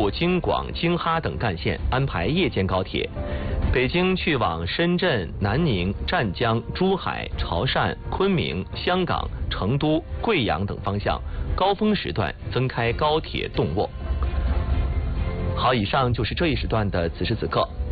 沪、京广、京哈等干线安排夜间高铁。北京去往深圳、南宁、湛江、珠海、潮汕、昆明、香港、成都、贵阳等方向，高峰时段增开高铁动卧。好，以上就是这一时段的此时此刻。